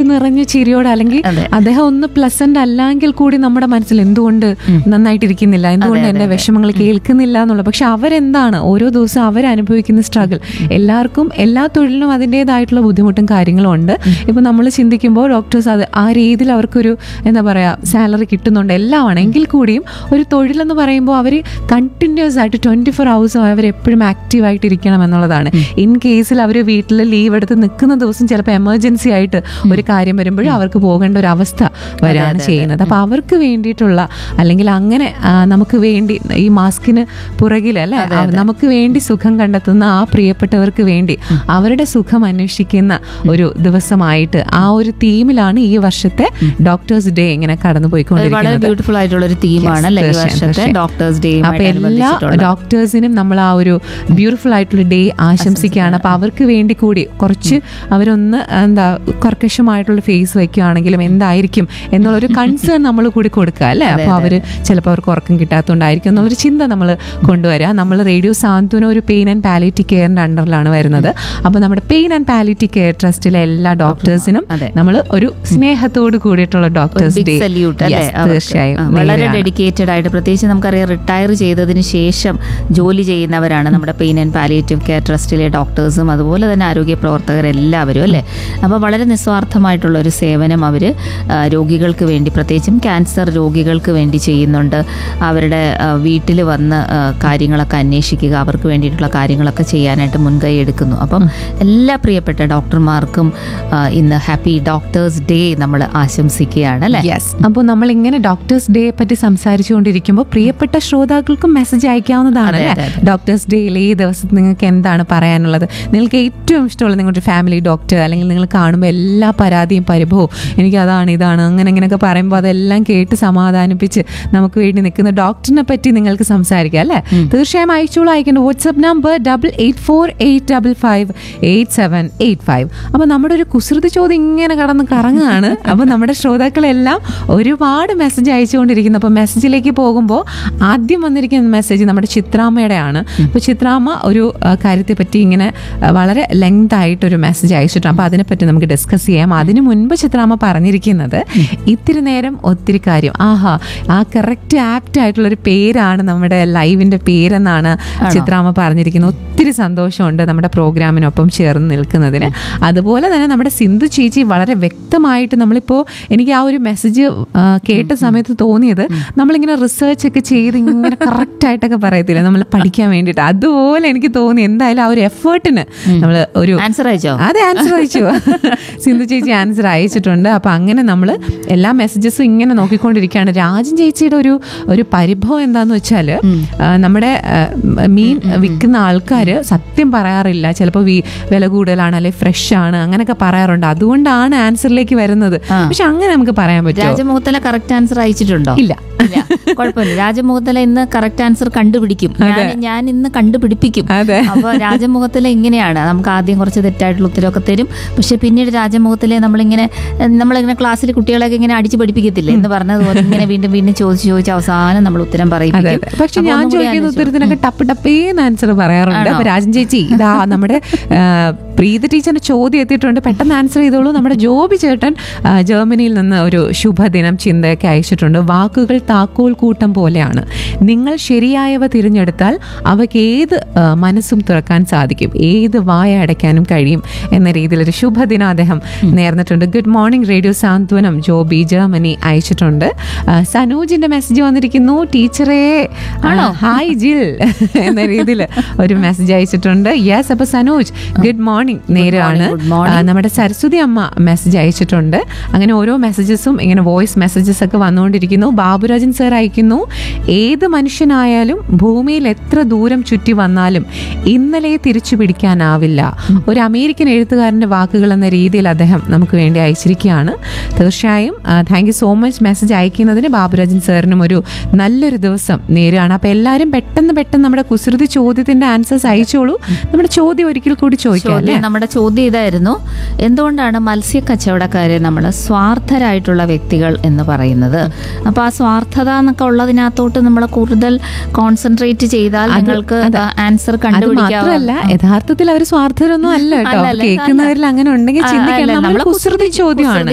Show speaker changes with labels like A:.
A: നിറഞ്ഞ ചിരിയോടെ, അല്ലെങ്കിൽ അദ്ദേഹം ഒന്ന് പ്ലസന്റ് അല്ലെങ്കിൽ കൂടി നമ്മുടെ മനസ്സിൽ എന്തുകൊണ്ട് നന്നായിട്ടിരിക്കുന്നില്ല, എന്തുകൊണ്ട് എന്റെ വിഷമങ്ങൾ കേൾക്കുന്നില്ല എന്നുള്ളത്. പക്ഷെ അവരെന്താണ് ഓരോ ദിവസം അവരനുഭവിക്കുന്ന സ്ട്രഗിൾ, എല്ലാവർക്കും എല്ലാ തൊഴിലിനും അതിൻ്റെതായിട്ടുള്ള ബുദ്ധിമുട്ടും കാര്യങ്ങളും ഉണ്ട്. ഇപ്പൊ നമ്മൾ ചിന്തിക്കുമ്പോൾ ഡോക്ടേഴ്സ് അത് ആ രീതിയിൽ അവർക്കൊരു എന്താ പറയാ സാലറി കിട്ടുന്നുണ്ട് എല്ലാമാണ്. എങ്കിൽ കൂടിയും ഒരു തൊഴിലെന്ന് പറയുമ്പോൾ അവർ കണ്ടിന്യൂസ് ആയിട്ട് 24 hours അവരെപ്പോഴും ആക്റ്റീവായിട്ട് ഇരിക്കണം എന്നുള്ളതാണ്. ഇൻ കേസിൽ അവർ വീട്ടിൽ ലീവ് എടുത്ത് നിൽക്കുന്ന ദിവസം ചിലപ്പോൾ എമർജൻസി ആയിട്ട് ഒരു കാര്യം വരുമ്പോഴും അവർക്ക് പോകേണ്ട ഒരു അവസ്ഥ വരികയാണ് ചെയ്യുന്നത്. അപ്പൊ അവർക്ക് വേണ്ടിയിട്ടുള്ള, അല്ലെങ്കിൽ അങ്ങനെ നമുക്ക് വേണ്ടി ഈ മാസ്കിന് പുറകിൽ അല്ലെ നമുക്ക് വേണ്ടി സുഖം കണ്ടെത്തുന്ന ആ പ്രിയപ്പെട്ടവർക്ക് വേണ്ടി അവരുടെ സുഖം അന്വേഷിക്കുന്ന ഒരു ദിവസമായിട്ട് ആ ഒരു തീമിലാണ് ഈ വർഷത്തെ ഡോക്ടേഴ്സ് ഡേ ഇങ്ങനെ കടന്നു പോയിക്കൊണ്ടിരിക്കുന്നത്.
B: ബ്യൂട്ടിഫുൾ ആയിട്ടുള്ള ഒരു തീമാണ് ഡോക്ടേഴ്സ് ഡേ.
A: അപ്പൊ എല്ലാ ഡോക്ടേഴ്സിനും നമ്മൾ ആ ഒരു ബ്യൂട്ടിഫുൾ ആയിട്ടുള്ള ഡേ ആശംസിക്കുകയാണ്. അപ്പൊ അവർക്ക് വേണ്ടി കൂടി കുറച്ച് അവരൊന്ന് എന്താ കർക്കശമായിട്ടുള്ള ഫേസ് വയ്ക്കുകയാണെങ്കിലും എന്തായിരിക്കും എന്നുള്ളൊരു കൺസേൺ നമ്മൾ കൂടി കൊടുക്കുക അല്ലെ. അപ്പൊ അവര് ചിലപ്പോൾ അവർക്ക് ഉറക്കം കിട്ടാത്തതുകൊണ്ടായിരിക്കും എന്നുള്ളൊരു ചിന്ത നമ്മൾ കൊണ്ടുവരിക. നമ്മൾ റേഡിയോ സാന്ത്വനം ഒരു പെയിൻ ആൻഡ് പാലിയേറ്റീവ് കെയറിന്റെ അണ്ടറിലാണ് വരുന്നത്. അപ്പൊ നമ്മുടെ പെയിൻ ആൻഡ് പാലിയേറ്റീവ് കെയർ ട്രസ്റ്റിലെ എല്ലാ ഡോക്ടേഴ്സിനും നമ്മൾ ഒരു സ്നേഹത്തോട് കൂടിയിട്ടുള്ള ഡോക്ടേഴ്സ് ഡേ തീർച്ചയായും.
B: വളരെ ഡെഡിക്കേറ്റഡ് ആയിട്ട്, പ്രത്യേകിച്ച് നമുക്കറിയാം റിട്ടയർ ചെയ്തതിന് ശേഷം ജോലി ചെയ്യുന്നവരാണ് നമ്മുടെ പെയിൻ ആൻഡ് പാലിയേറ്റീവ് കെയർ ട്രസ്റ്റിലെ ഡോക്ടേഴ്സും അതുപോലെ തന്നെ ആരോഗ്യ പ്രവർത്തകരെല്ലാവരും അല്ലേ. അപ്പോൾ വളരെ നിസ്വാർത്ഥമായിട്ടുള്ള ഒരു സേവനം അവർ രോഗികൾക്ക് വേണ്ടി, പ്രത്യേകിച്ചും ക്യാൻസർ രോഗികൾക്ക് വേണ്ടി ചെയ്യുന്നുണ്ട്. അവരുടെ വീട്ടിൽ വന്ന് കാര്യങ്ങളൊക്കെ അന്വേഷിക്കുക, അവർക്ക് വേണ്ടിയിട്ടുള്ള കാര്യങ്ങളൊക്കെ ചെയ്യാനായിട്ട് മുൻകൈ എടുക്കുന്നു. അപ്പം എല്ലാ പ്രിയപ്പെട്ട ഡോക്ടർമാർക്കും ഇന്ന് ഹാപ്പി ഡോക്ടേഴ്സ് ഡേ നമ്മൾ ആശംസിക്കുകയാണ് അല്ലേ.
A: അപ്പോൾ നമ്മൾ ഇങ്ങനെ ഡോക്ടേഴ്സ് ഡേ പറ്റി സംസാരിച്ചുകൊണ്ടിരിക്കുമ്പോൾ പ്രിയപ്പെട്ട ശ്രോതാക്കൾക്കും മെസ്സേജ് അയക്കാവുന്നതാണ്. ഡോക്ടേഴ്സ് ഡേയിൽ ഈ ദിവസത്തിൽ നിങ്ങൾക്ക് എന്താണ് പറയാനുള്ളത്, നിങ്ങൾക്ക് ഏറ്റവും ഇഷ്ടമുള്ള നിങ്ങളുടെ ഫാമിലി ഡോക്ടർ, അല്ലെങ്കിൽ നിങ്ങൾ കാണുമ്പോൾ എല്ലാ പരാതിയും പരിഭവവും എനിക്ക് അതാണ് ഇതാണ് അങ്ങനെ ഇങ്ങനെയൊക്കെ പറയുമ്പോൾ അതെല്ലാം കേട്ട് സമാധാനിപ്പിച്ച് നമുക്ക് വേണ്ടി നിൽക്കുന്ന ഡോക്ടറിനെ പറ്റി നിങ്ങൾക്ക് സംസാരിക്കാം അല്ലേ. തീർച്ചയായും അയച്ചോളൂ. അയക്കേണ്ട വാട്സ്ആപ്പ് നമ്പർ 8848558785. അപ്പൊ നമ്മുടെ ഒരു കുസൃതി ചോദ്യം ഇങ്ങനെ കടന്ന് കറങ്ങുകയാണ്. അപ്പൊ നമ്മുടെ ശ്രോതാക്കളെല്ലാം ഒരുപാട് മെസ്സേജ് അയച്ചുകൊണ്ടിരിക്കുന്നു. അപ്പൊ മെസ്സേജിലേക്ക് പോകുമ്പോൾ ആദ്യം വന്നിരിക്കുന്ന മെസ്സേജ് നമ്മുടെ ചിത്രാമ്മയുടെ ആണ്. അപ്പൊ ചിത്രാമ്മ ഒരു കാര്യത്തെ പറ്റി ഇങ്ങനെ വളരെ ലെങ്ത് ആയിട്ടൊരു മെസ്സേജ് അയച്ചിട്ടുണ്ട്. അപ്പൊ അതിനെപ്പറ്റി നമുക്ക് ഡിസ്കസ് ചെയ്യാം. അതിനു മുൻപ് ചിത്രാമ്മ പറഞ്ഞിരിക്കുന്നത് ഇത്തിരി നേരം ഒത്തിരി കാര്യം. ആഹാ, ആ കറക്റ്റ് ആപ്റ്റ് ആയിട്ടുള്ള ഒരു പേരാണ് നമ്മുടെ ലൈവിന്റെ പേരെന്നാണ് ചിത്രാമ്മ പറഞ്ഞിരിക്കുന്നത്. ഒത്തിരി സന്തോഷമുണ്ട് നമ്മുടെ പ്രോഗ്രാമിനൊപ്പം ചേർന്ന് നിൽക്കുന്നതിന്. അതുപോലെ തന്നെ നമ്മുടെ സിന്ധു ചേച്ചി വളരെ വ്യക്തമായിട്ട്, നമ്മളിപ്പോ എനിക്ക് ആ ഒരു മെസ്സേജ് കേട്ട സമയത്ത് തോന്നിയത് നമ്മളിങ്ങനെ റിസർച്ച് ഒക്കെ ചെയ്ത് ഇങ്ങനെ കറക്റ്റ് ആയിട്ടൊക്കെ പറയത്തില്ല നമ്മൾ പഠിക്കാൻ വേണ്ടിയിട്ട്, അതുപോലെ എനിക്ക് തോന്നി. എന്തായാലും ആ ഒരു എഫേർട്ടിന് നമ്മൾ ഒരു
B: ആൻസർ അയച്ചോ?
A: അതെ, ആൻസർ അയച്ചു. സിന്ധു ചേച്ചി ആൻസർ അയച്ചിട്ടുണ്ട്. അപ്പൊ അങ്ങനെ നമ്മൾ എല്ലാ മെസ്സേജസും ഇങ്ങനെ നോക്കിക്കൊണ്ടിരിക്കുകയാണ്. രാജൻ ചേച്ചിയുടെ ഒരു പരിഭവം എന്താന്ന് വെച്ചാൽ, നമ്മുടെ മീൻ വിൽക്കുന്ന ആൾക്കാർ സത്യം പറയാറില്ല. ചിലപ്പോൾ വില കൂടുതലാണ്, അല്ലെ ഫ്രഷ് ആണ്, അങ്ങനെയൊക്കെ പറയാറുണ്ട്. അതുകൊണ്ടാണ് ആൻസറിലേക്ക് വരുന്നത്. പക്ഷെ അങ്ങനെ നമുക്ക് പറയാൻ പറ്റും.
B: രാജമുഖത്തല കറക്റ്റ് ആൻസർ അയച്ചിട്ടുണ്ടോ?
A: ഇല്ല,
B: കുഴപ്പമില്ല. രാജമുഖത്തല ഇന്ന് കറക്റ്റ് ആൻസർ കണ്ടുപിടിക്കും. ഞാൻ ഇന്ന് കണ്ടുപിടിപ്പിക്കും. അപ്പൊ രാജമുഖത്തിലെ ഇങ്ങനെയാണ്, നമുക്ക് ആദ്യം കുറച്ച് തെറ്റായിട്ടുള്ള ഉത്തരവൊക്കെ തരും. പക്ഷെ പിന്നീട് രാജമുഖത്തിലെ നമ്മളിങ്ങനെ ക്ലാസ്സിൽ കുട്ടികളെയൊക്കെ ഇങ്ങനെ അടിച്ചു പഠിപ്പിക്കത്തില്ലേ എന്ന് പറഞ്ഞതുപോലെ ഇങ്ങനെ വീണ്ടും വീണ്ടും ചോദിച്ച് അവസാനം നമ്മൾ ഉത്തരം പറയിപ്പിക്കും.
A: പക്ഷെ ഞാൻ ചോദിക്കുന്ന ഉത്തരത്തിനൊക്കെ ടപ്പേന്ന് ആൻസർ പറയാറുണ്ട്. അപ്പൊ രാജൻ ചേച്ചി, ഇതാ നമ്മുടെ പ്രീതി ടീച്ചറിന്റെ ചോദ്യം എത്തിയിട്ടുണ്ട്, പെട്ടെന്ന് ആൻസർ ചെയ്തോളൂ. നമ്മുടെ ജോബി ചേട്ടൻ ജർമ്മനിയിൽ നിന്ന് ഒരു ശുഭദിനം ചിന്തയൊക്കെ അയച്ചിട്ടുണ്ട്. വാക്കുകൾ താക്കോൽ കൂട്ടം പോലെയാണ്. നിങ്ങൾ ശരിയായവ തിരഞ്ഞെടുത്താൽ അവയ്ക്ക് ഏത് മനസ്സും തുറക്കാൻ സാധിക്കും, ഏത് വായ അടയ്ക്കാനും കഴിയും എന്ന രീതിയിലൊരു ശുഭദിനം അദ്ദേഹം നേർന്നിട്ടുണ്ട്. ഗുഡ് മോർണിംഗ് റേഡിയോ സാന്ത്വനം, ജോബി ജർമ്മനി അയച്ചിട്ടുണ്ട്. സനൂജിന്റെ മെസ്സേജ് വന്നിരിക്കുന്നു, ടീച്ചറേ ഹായ് ജിൽ എന്ന രീതിയിൽ ഒരു മെസ്സേജ് അയച്ചിട്ടുണ്ട്. യെസ്, അപ്പൊ സനൂജ് ഗുഡ് മോർണിംഗ് നേരാണ്. നമ്മുടെ സരസ്വതി അമ്മ മെസ്സേജ് അയച്ചിട്ടുണ്ട്. അങ്ങനെ ഓരോ മെസ്സേജസും ഇങ്ങനെ വോയിസ് മെസ്സേജസ് ഒക്കെ വന്നുകൊണ്ടിരിക്കുന്നു. ബാബുരാജൻ സർ അയക്കുന്നു, ഏത് മനുഷ്യനായാലും ഭൂമിയിൽ എത്ര ദൂരം ചുറ്റി വന്നാലും ഇന്നലെ തിരിച്ചു പിടിക്കാനാവില്ല. ഒരു അമേരിക്കൻ എഴുത്തുകാരന്റെ വാക്കുകൾ എന്ന രീതിയിൽ അദ്ദേഹം നമുക്ക് വേണ്ടി അയച്ചിരിക്കുകയാണ്. തീർച്ചയായും thank you so much message അയക്കുന്നതിന്. Baburajan സാറിനും ഒരു നല്ലൊരു ദിവസം നേരുകയാണ്. അപ്പൊ എല്ലാവരും പെട്ടെന്ന് നമ്മുടെ കുസൃതി ചോദ്യത്തിന്റെ ആൻസേഴ്സ് അയച്ചോളൂ. നമ്മുടെ ചോദ്യം ഒരിക്കൽ കൂടി ചോദിക്കാം.
B: നമ്മുടെ ചോദ്യം ഇതായിരുന്നു, എന്തുകൊണ്ടാണ് മത്സ്യ കച്ചവടക്കാരെ നമ്മൾ സ്വാർത്ഥരായിട്ടുള്ള വ്യക്തികൾ എന്ന് പറയുന്നത്? അപ്പൊ ആ സ്വാർത്ഥത എന്നൊക്കെ ഉള്ളതിനകത്തോട്ട് നമ്മൾ കൂടുതൽ കോൺസെൻട്രേറ്റ് ചെയ്താൽ നിങ്ങൾക്ക് ആൻസർ കണ്ടുപിടിക്കാമല്ല.
A: യഥാർത്ഥത്തിൽ അവർ സ്വാർത്ഥരൊന്നും അല്ല കേട്ടോ. കേൾക്കുന്നവരിൽ അങ്ങനെ ഉണ്ടെങ്കിൽ ചിന്തിക്കണം, കുസൃതി ചോദ്യമാണ്.